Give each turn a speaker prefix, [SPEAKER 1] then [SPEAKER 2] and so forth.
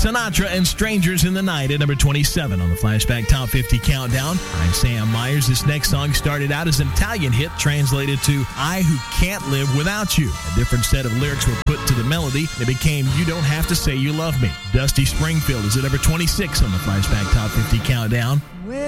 [SPEAKER 1] Sinatra and Strangers in the Night at number 27 on the Flashback Top 50 Countdown. I'm Sam Myers. This next song started out as an Italian hit translated to I Who Can't Live Without You. A different set of lyrics were put to the melody. It became You Don't Have to Say You Love Me. Dusty Springfield is at number 26 on the Flashback Top 50 Countdown.